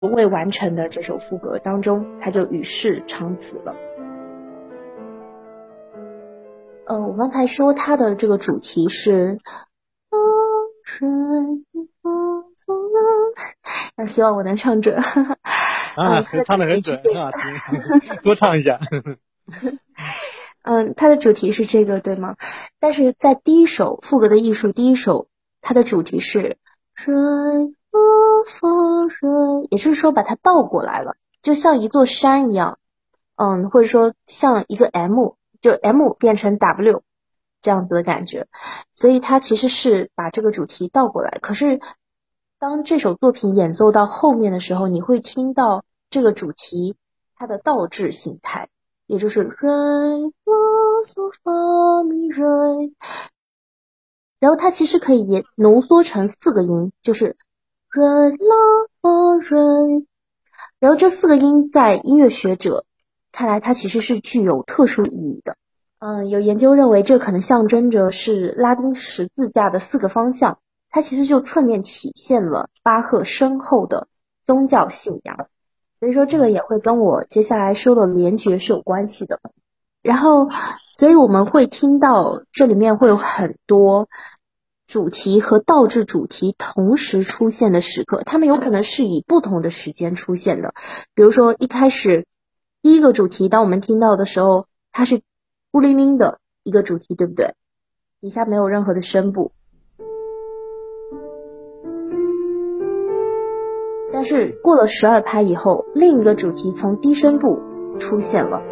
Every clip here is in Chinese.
未完成的这首副歌当中，他就与世长辞了。我刚才说他的这个主题是希望我能唱准。 唱得很准，很好听，多唱一下。 它的主题是这个，对吗？但是在第一首副歌的艺术，第一首它的主题是水佛水，也就是说把它倒过来了，就像一座山一样，或者说像一个 M， 就 M 变成 W 这样子的感觉，所以它其实是把这个主题倒过来。可是当这首作品演奏到后面的时候，你会听到这个主题它的倒置形态，也就是瑞拉嗦发咪瑞，然后它其实可以也浓缩成4个音，就是瑞拉发瑞。然后这4个音在音乐学者看来，它其实是具有特殊意义的。有研究认为，这可能象征着是拉丁十字架的4个方向，它其实就侧面体现了巴赫深厚的宗教信仰。所以说这个也会跟我接下来说的联觉是有关系的。然后所以我们会听到这里面会有很多主题和倒置主题同时出现的时刻，它们有可能是以不同的时间出现的。比如说一开始第一个主题当我们听到的时候，它是孤零零的一个主题，对不对？底下没有任何的声部。但是过了12拍以后，另一个主题从低声部出现了，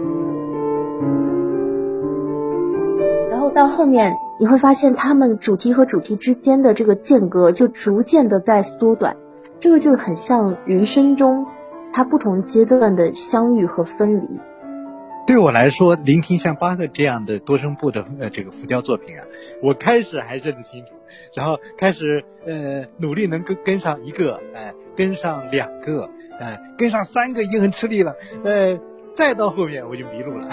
然后到后面你会发现它们主题和主题之间的这个间隔就逐渐的在缩短，这个就很像人生中它不同阶段的相遇和分离。 对我来说，聆听像巴赫这样的多声部的这个复调作品啊，我开始还认得清楚，然后开始努力能跟上一个，跟上2个，跟上3个已经很吃力了，再到后面我就迷路了。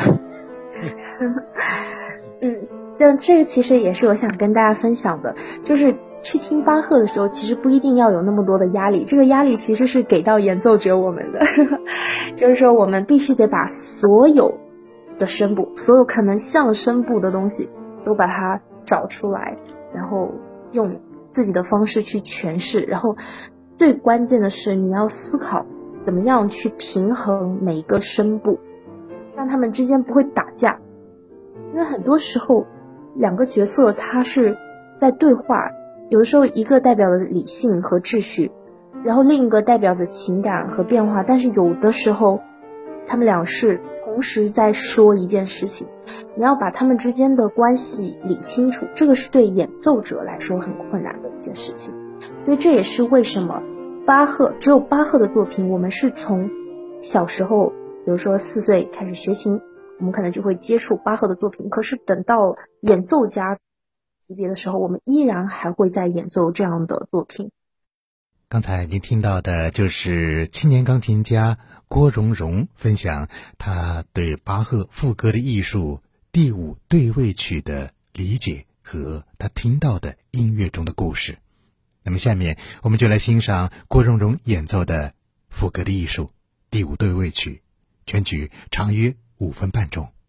这个其实也是我想跟大家分享的，就是去听巴赫的时候，其实不一定要有那么多的压力，这个压力其实是给到演奏者我们的，就是说我们必须得把所有的声部，所有可能像声部的东西都把它找出来，然后用自己的方式去诠释，然后最关键的是你要思考怎么样去平衡每一个声部，让他们之间不会打架。因为很多时候2个角色他是在对话，有的时候一个代表了理性和秩序，然后另一个代表着情感和变化，但是有的时候他们俩是同时在说一件事情，你要把他们之间的关系理清楚，这个是对演奏者来说很困难的一件事情。所以这也是为什么只有巴赫的作品，我们是从小时候比如说4岁开始学琴，我们可能就会接触巴赫的作品，可是等到演奏家级别的时候，我们依然还会在演奏这样的作品。 刚才您听到的就是青年钢琴家郭荣荣分享他对巴赫副歌的艺术第5对位曲的理解和他听到的音乐中的故事。那么下面我们就来欣赏郭荣荣演奏的副歌的艺术第5对位曲，全曲长约5分半钟。